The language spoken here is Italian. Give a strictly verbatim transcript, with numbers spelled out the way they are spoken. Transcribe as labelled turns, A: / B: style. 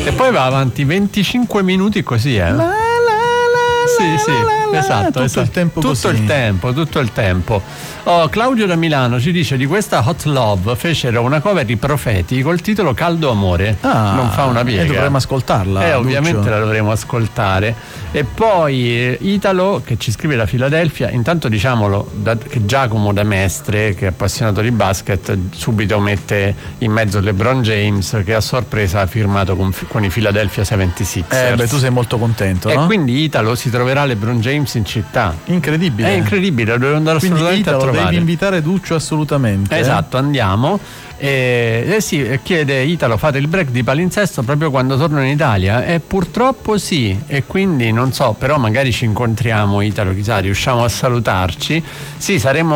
A: E poi va avanti venticinque minuti così, eh.
B: La,
A: Sì, sì, esatto,
B: tutto
A: esatto.
B: il tempo
A: tutto
B: così.
A: il tempo, tutto il tempo. Oh, Claudio da Milano ci dice: di questa Hot Love fecero una cover di Profeti col titolo Caldo Amore.
B: Ah,
A: non fa una piega.
B: E dovremmo ascoltarla.
A: Eh, ovviamente
B: Lucio.
A: la dovremo ascoltare. E poi eh, Italo che ci scrive da Filadelfia. Intanto diciamolo da, che Giacomo da Mestre, che è appassionato di basket, subito mette in mezzo LeBron James, che a sorpresa ha firmato con, con i Philadelphia settantasei ers.
B: Eh, beh, tu sei molto contento,
A: e
B: no?
A: quindi Italo si troverà LeBron James in città.
B: Incredibile.
A: È incredibile, lo devo andare
B: Quindi
A: assolutamente
B: Italo,
A: a trovare.
B: devi invitare Duccio assolutamente.
A: Esatto, andiamo. E eh sì, chiede Italo: fate il break di palinsesto proprio quando torno in Italia? E purtroppo sì, e quindi non so, però magari ci incontriamo, Italo, chissà, riusciamo a salutarci. Sì, saremo